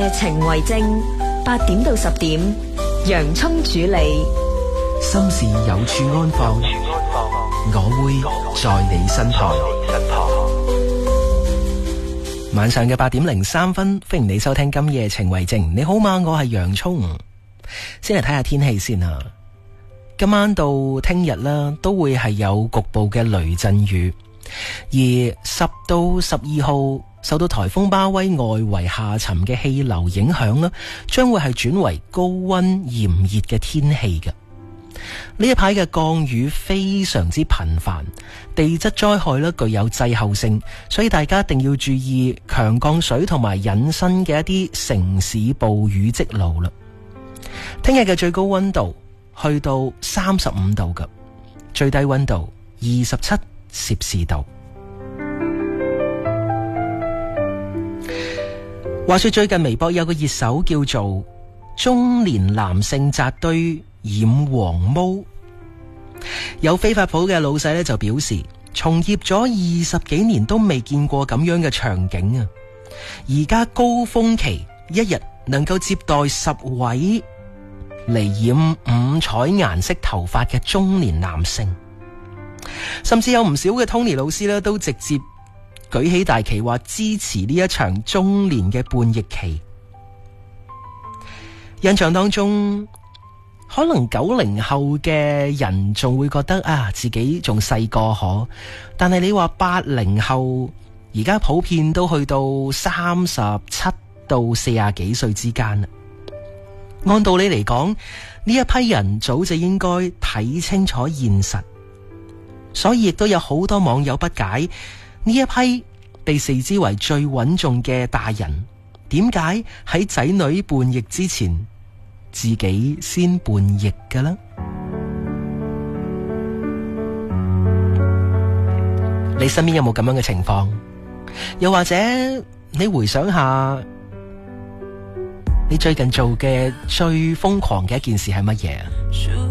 夜情為證，8點到10點，洋蔥主理。 心事有處安放，我會在你身旁。晚上嘅8點03分，歡迎你收聽今夜情為證。你好嗎？我係洋蔥。先嚟睇下天氣先啊。今晚到聽日啦，都會係有局部嘅雷陣雨，而10到12號受到颱風巴威外圍下沉嘅氣流影響啦，將會係轉為高溫炎熱嘅天氣嘅。呢一排嘅降雨非常之頻繁，地質災害咧具有滯後性，所以大家一定要注意強降水同埋引申嘅一啲城市暴雨積路啦。聽日嘅最高溫度去到35度嘅，最低溫度27攝氏度。話說最近微博有個熱搜叫做中年男性紮堆染黃毛，有飛髮鋪嘅老細咧就表示，從業咗20幾年都未見過咁樣嘅場景啊！而家高峰期一日能夠接待10位嚟染5彩顏色頭髮嘅中年男性，甚至有唔少嘅 Tony 老師咧都直接舉起大旗話支持呢一場中年嘅叛逆期。印象當中，可能90後嘅人仲會覺得啊，自己仲細個可，但係你話80後而家普遍都去到37到40幾歲之間啦。按道理嚟講，呢一批人早就應該睇清楚現實，所以亦都有好多網友不解，呢一批被視之為最穩重嘅大人，點解喺仔女叛逆之前自己先叛逆㗎啦？你身邊有冇咁樣嘅情況？又或者你回想下，你最近做嘅最瘋狂嘅一件事係乜嘢？